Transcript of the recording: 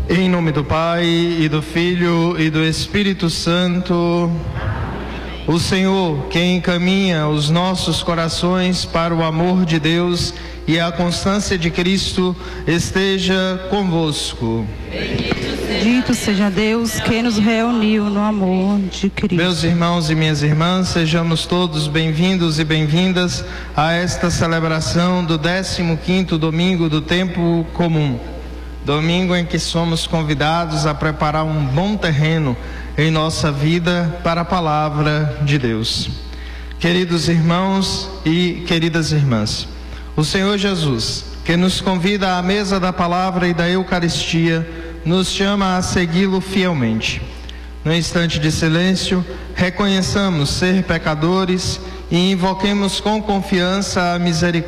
Em nome do Pai, e do Filho, e do Espírito Santo. O Senhor, que encaminha os nossos corações para o amor de Deus e a constância de Cristo, esteja convosco. Bendito seja Deus que nos reuniu no amor de Cristo. Meus irmãos e minhas irmãs, sejamos todos bem-vindos e bem-vindas a esta celebração do 15º domingo do tempo comum. Domingo em que somos convidados a preparar um bom terreno em nossa vida para a palavra de Deus. Queridos irmãos e queridas irmãs, o Senhor Jesus, que nos convida à mesa da palavra e da Eucaristia, nos chama a segui-lo fielmente. No instante de silêncio, reconheçamos ser pecadores e invoquemos com confiança a misericórdia